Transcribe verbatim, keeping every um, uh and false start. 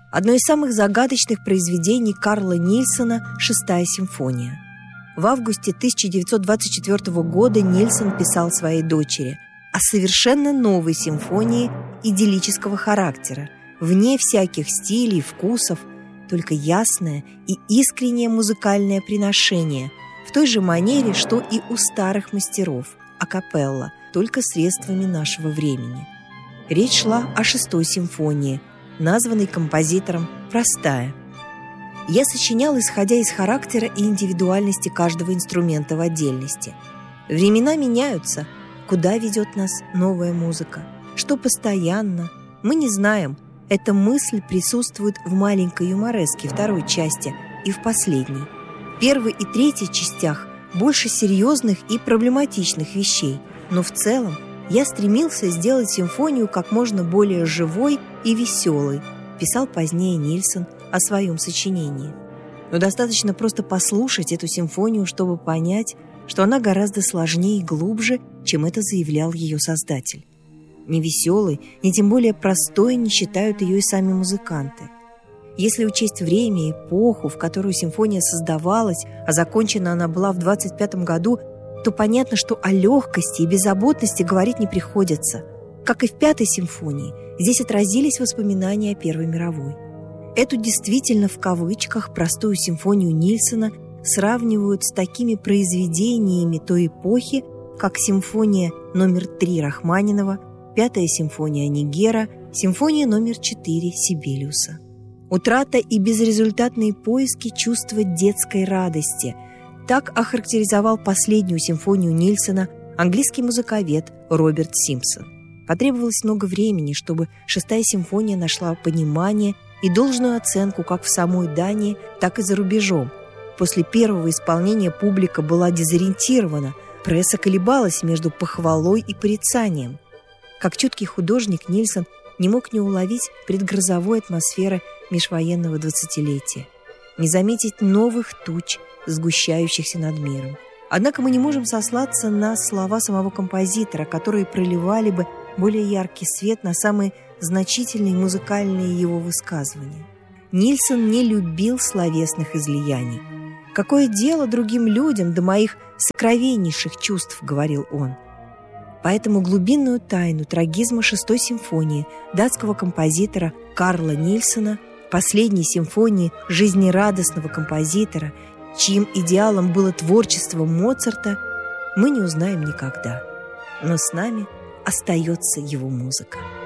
Одно из самых загадочных произведений Карла Нильсона «Шестая симфония». В августе тысяча девятьсот двадцать четвёртого года Нильсон писал своей дочери о совершенно новой симфонии идиллического характера, вне всяких стилей, вкусов, только ясное и искреннее музыкальное приношение, в той же манере, что и у старых мастеров, акапелла, только средствами нашего времени. Речь шла о шестой симфонии, названной композитором «Простая». Я сочинял, исходя из характера и индивидуальности каждого инструмента в отдельности. Времена меняются, куда ведет нас новая музыка, что постоянно, мы не знаем. Эта мысль присутствует в маленькой юмореске второй части и в последней. В первой и третьей частях больше серьезных и проблематичных вещей, но в целом я стремился сделать симфонию как можно более живой и веселой, писал позднее Нильсон о своем сочинении. Но достаточно просто послушать эту симфонию, чтобы понять, что она гораздо сложнее и глубже, чем это заявлял ее создатель. Ни веселой, ни тем более простой не считают ее и сами музыканты. Если учесть время, эпоху, в которую симфония создавалась, а закончена она была в двадцать пятом году, то понятно, что о легкости и беззаботности говорить не приходится. Как и в пятой симфонии, здесь отразились воспоминания о Первой мировой. Эту действительно в кавычках простую симфонию Нильсона сравнивают с такими произведениями той эпохи, как симфония номер три Рахманинова, Пятая симфония Нигера, симфония номер четыре Сибелиуса. Утрата и безрезультатные поиски чувства детской радости. Так охарактеризовал последнюю симфонию Нильсона английский музыковед Роберт Симпсон. Потребовалось много времени, чтобы шестая симфония нашла понимание и должную оценку как в самой Дании, так и за рубежом. После первого исполнения публика была дезориентирована, пресса колебалась между похвалой и порицанием. Как чуткий художник, Нильсон не мог не уловить предгрозовой атмосферы межвоенного двадцатилетия, не заметить новых туч, сгущающихся над миром. Однако мы не можем сослаться на слова самого композитора, которые проливали бы более яркий свет на самые значительные музыкальные его высказывания. Нильсон не любил словесных излияний. «Какое дело другим людям до моих сокровеннейших чувств», — говорил он. Поэтому глубинную тайну трагизма шестой симфонии датского композитора Карла Нильсона, последней симфонии жизнерадостного композитора, чьим идеалом было творчество Моцарта, мы не узнаем никогда. Но с нами остается его музыка.